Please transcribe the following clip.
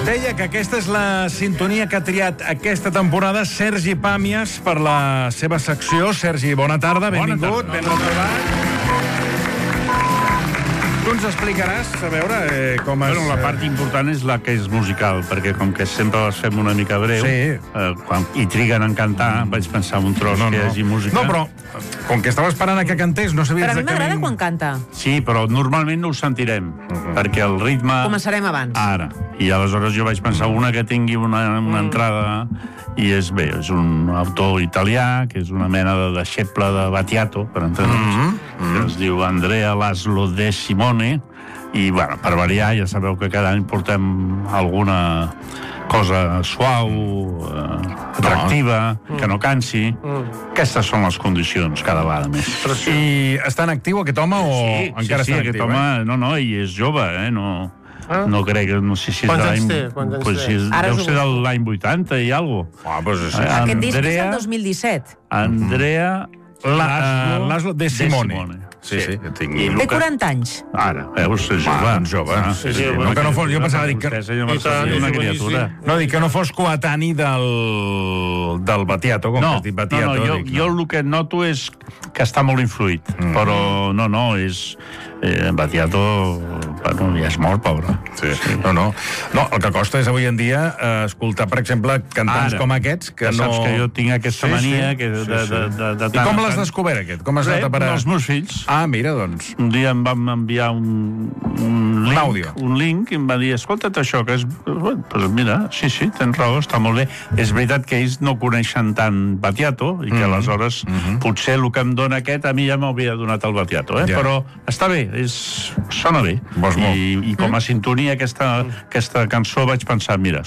Deia que aquesta és la sintonia que ha triat aquesta temporada Sergi Pàmies per la seva secció. Sergi, bona tarda, benvingut, ben retrobat. Tu ens explicaràs, a veure, com es... Bueno, la part important és la que és musical, perquè com que sempre les fem una mica breu, i triguen en cantar, vaig pensar en un tros que hi hagi música. No, però, com que estava esperant a que cantés, no sabia Però a mi exactament... m'agrada quan canta. Sí, però normalment no ho sentirem, perquè el ritme... Començarem abans. Ara. I aleshores jo vaig pensar una que tingui una entrada, i és bé, és un autor italià, que és una mena de deixeble de Battiato, per entendre'ns, que es diu Andrea Laszlo De Simone, i, bueno, per variar, ja sabeu que cada any portem alguna cosa suau, atractiva, que no cansi. Aquestes són les condicions, cada vegada més. I està en actiu aquest home o encara està en actiu? Aquest home, no, i és jove, no crec, no sé si és Quants anys té? Deu ser de l'any 80 i alguna cosa. Aquest disc és el 2017. Andrea Laszlo De Simone. Sí, Té 40 anys. Ara, veus, és jove. No, que no fos, jo pensava dir que... Una criatura. No, dic que no fos coetani del Battiato, com que has dit Battiato. No, jo el que noto és que està molt influït, però no, és... Battiato, bueno, ja és mort, pobre. No, el que costa és avui en dia escoltar, per exemple, cantants com aquests, que no... Saps que jo tinc aquesta mania de... I com l'has descobert, aquest? Com has anat a parar? Els meus fills. Ah, mira, doncs. Un dia em van enviar un link i em va dir, escolta't això, que és... Doncs mira, sí, tens raó, està molt bé. És veritat que ells no coneixen tant Battiato i que aleshores potser el que em dona aquest a mi ja m'hauria donat el Battiato, però està bé, sona bé. I com a sintonia aquesta cançó vaig pensar, mira,